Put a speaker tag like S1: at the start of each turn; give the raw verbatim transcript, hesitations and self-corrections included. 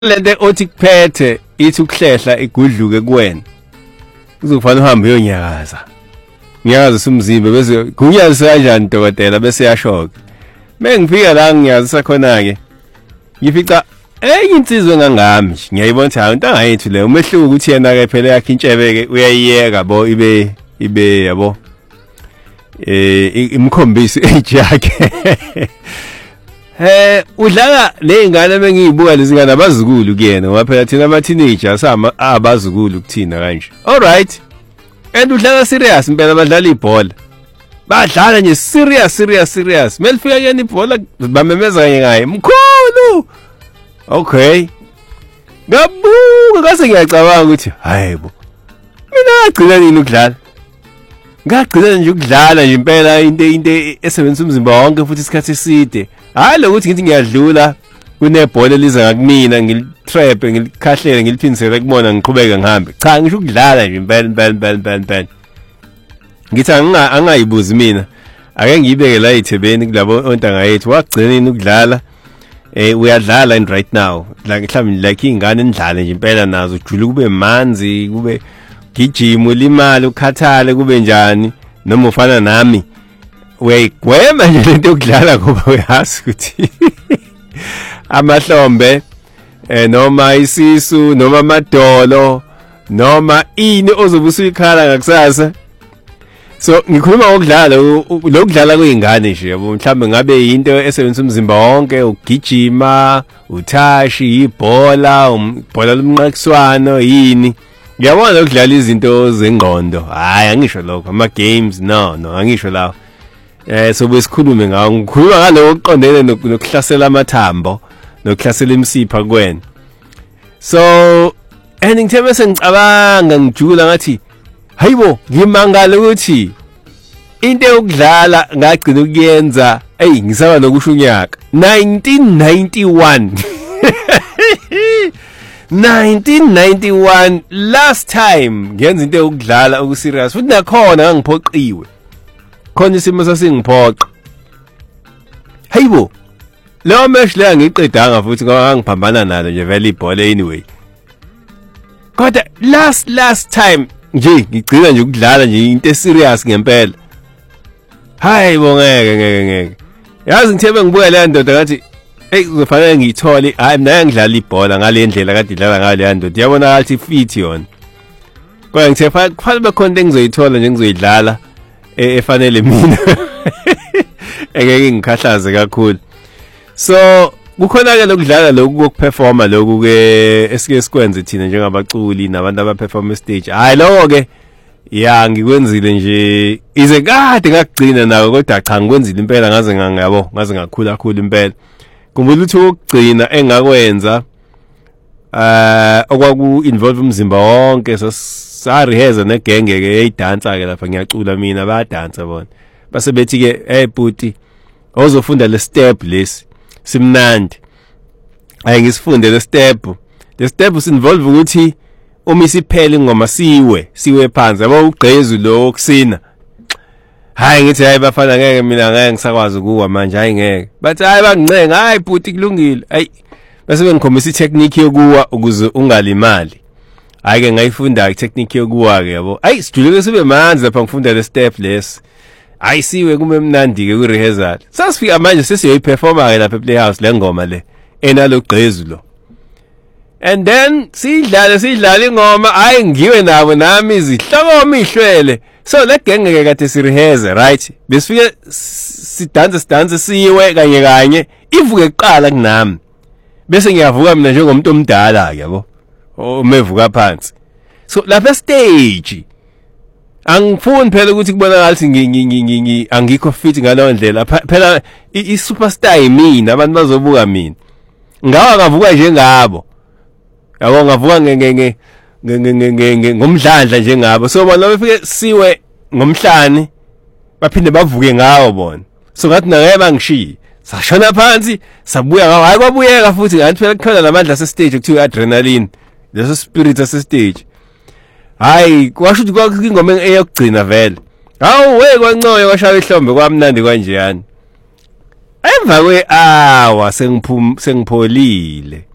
S1: lento othi kuphethe ithi ukuhlehla igudluke kuwena kuzokufanele uhambe uyonyakaza ngiyakaza umzimba bese kunyazisa kanjani dokotela bese yashoka mengifika la ngiyazisa khona ke ngifica enye insizwe ngangami ngiyayibona ukuthi hayi into angayethu le umehluko ukuthi yena ke phela yakhe intshebe ke uyayiyeka bo ibe ibe yabo eh imkhombisi age yakhe eh udlala lezingane bengiyibuka lezingane abazukulu kuyena ngoba phela thina ama teenagers ama abazukulu kuthina kanje all right and udlala serious impela badlala ibhola badlala nje serious serious serious melifika yena ibhola bamemeza kanye ngaye mkhulu okay ngabuka kase ngiyacabanga ukuthi hayibo mina ngagcina nini ukudlala ngagcina nje ukudlala nje impela into into esebenzisa umzimba wonke futhi isikhathi eside hayi lokuthi ngithi ngiyadlula kunebhola eliza ngakumina ngilitrap ngilikhahlele ngiliphindisele kubona ngiqhubeka ngihambe cha ngisho ukudlala nje impela impela impela impela ngithi anga angayibuzi mina ake ngiyibeke la eThebeni kulabo ontanga yethu wagcina nini ukudlala eh uyadlala and right now like mhlawumbe like ingane endlale nje impela nazo ujule kube manzi kube gijima limali ukhathale kube njani noma ufana nami uyayigwema nje lento yokudlala ngoba uyazi ukuthi amahlombe eh noma isisu noma amadolo noma ini ozobusa ikhala ngakusasa so ngikhuluma ngokudlala lokudlala kuyingane nje yabo mhlambe ngabe into esebenzisa umzimba wonke ugijima uthashi ibhola ibhola lomnqakiswano yini ngiyabona ukudlala izinto zengqondo hayi angisho lokho ama games no no angisho lawo eh so besikhulume ngawo ngikhuluma ngaloko oqondene nokuhlasela amathambo nokuhlasela imisipha kuwena so and ngithe sengicabanga ngijula ngathi hayibo ngimangala ukuthi into yokudlala ngagcina ukuyenza hey ngisaba nokusho unyaka nineteen ninety-one nineteen ninety-one last time ngenza into yokudlala okuserious futhi nakhona ngangiphoqiwe khona isimo sasingiphoqa hayibo lo match la ngiqedanga futhi ngoba ngiphambana nalo nje vele ibhola anyway kodwa last last time nje ngigcina nje ukudlala nje into serious ngempela hayibo ngeke ngeke ngeke yazi ngithebe ngibuka le ndoda ngathi hey kuzofanele ngiyithole hayi mina ngidlala ibhola ngale ndlela kade idlala ngayo le ndoda yabona ukuthi fit yona kodwa ngithe kufanele bekhona into engizoyithola nje ngizoyidlala efanele mina engeke ngikhahlaze kakhulu so kukhona ke lokudlala lokhu kokuperforma lokhu ke esike sikwenze thina njengabaculi nabantu abaperform stage hayi lokho ke ya ngikwenzile nje ize kade ngakugcina nawe kodwa cha ngikwenzile impela ngaze ngiyabo ngaze ngakhula kakhulu impela kumbula ukuthi ukugcina engakwenza eh okwaku involve umzimba wonke so sa rehearse negenge ke eyidansa ke lapha ngiyacula mina bayadansa bona base bethi ke hey puti ozofunda le step lesi simnandi ayi ngisifunde le step le step sinvolve ukuthi uma isiphele ingoma siwe siwe phansi yabo ugqezu lo okusina hayi ngithi hayi bafana ngeke mina ngeke ngisakwazi ukuwa manje hayi ngeke bathi hayi bangincenga hayi puti kulungile ayi bese bengikhombisa itechnique yokuwa ukuze ungalimali hayi ke ngayifunda itechnique yokuwa ke yabo ayi sijuleke sibe manzi lapha ngifunda le step lesi hayi siwe kume mnandi ke ku rehearsal sasifika manje sesiyoyiperforma ke lapha ePlayhouse le ngoma le enalo gqezu lo and then sidlala sidlala ingoma hayi ngiwe nabo nami izihloko ihlwele so le genge ke kade si rehearse right besifike sidanse sidanse siwe kanye kanye ivuke kuqala kunami bese ngiyavuka mina njengomuntu omdala ke yabo omevuka phansi so lapha stage angifuni phela ukuthi kubonakala ukuthi angikho fit ngalowo ndlela phela i superstar yimina abantu bazobuka mina ngawa ngavuka njengabo yabo ngavuka ngenge ngenge ngomdlandla njengabo so bona befike siwe ngomhlane baphinde bavuke ngawo bona so ngathi naye bangishiye sashona phansi sabuya ngawo hayi kwabuyeka futhi ngathi phela kukhona lamandla se stage kuthiwa adrenaline leso spirit ase stage hayi kwasho ukuthi kwakungoma eyokugcina vele hawu we kwancoyo kwashaya ihlombe kwamnandi kanjeyani emva kwe hour sengiphum sengipholile